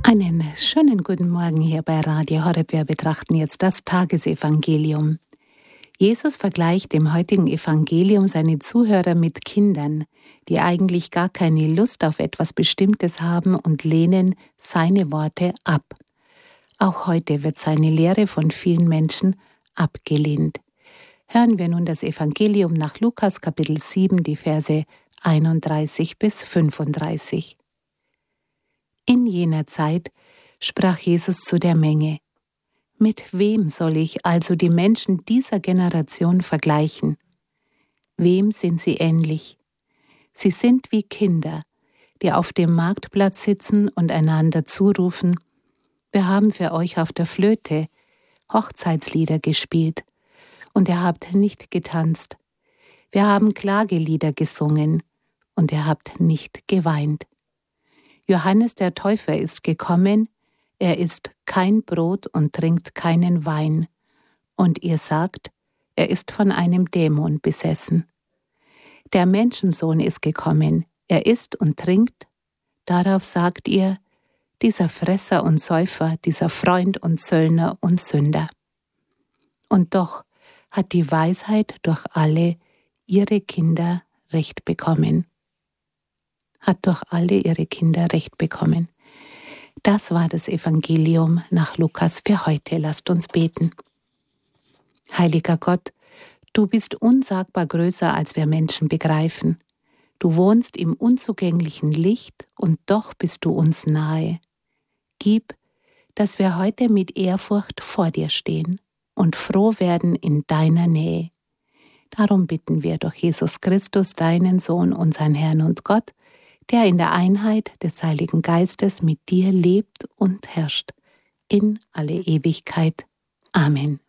Einen schönen guten Morgen hier bei Radio Horeb. Wir betrachten jetzt das Tagesevangelium. Jesus vergleicht im heutigen Evangelium seine Zuhörer mit Kindern, die eigentlich gar keine Lust auf etwas Bestimmtes haben und lehnen seine Worte ab. Auch heute wird seine Lehre von vielen Menschen abgelehnt. Hören wir nun das Evangelium nach Lukas Kapitel 7, die Verse 31 bis 35. In jener Zeit sprach Jesus zu der Menge: Mit wem soll ich also die Menschen dieser Generation vergleichen? Wem sind sie ähnlich? Sie sind wie Kinder, die auf dem Marktplatz sitzen und einander zurufen: Wir haben für euch auf der Flöte Hochzeitslieder gespielt, und ihr habt nicht getanzt. Wir haben Klagelieder gesungen, und ihr habt nicht geweint. Johannes der Täufer ist gekommen, er isst kein Brot und trinkt keinen Wein, und ihr sagt, er ist von einem Dämon besessen. Der Menschensohn ist gekommen, er isst und trinkt, darauf sagt ihr, dieser Fresser und Säufer, dieser Freund und Zöllner und Sünder. Und doch hat die Weisheit durch alle ihre Kinder Recht bekommen. Hat durch alle ihre Kinder Recht bekommen. Das war das Evangelium nach Lukas für heute. Lasst uns beten. Heiliger Gott, du bist unsagbar größer, als wir Menschen begreifen. Du wohnst im unzugänglichen Licht und doch bist du uns nahe. Gib, dass wir heute mit Ehrfurcht vor dir stehen und froh werden in deiner Nähe. Darum bitten wir durch Jesus Christus, deinen Sohn, unseren Herrn und Gott, der in der Einheit des Heiligen Geistes mit dir lebt und herrscht in alle Ewigkeit. Amen.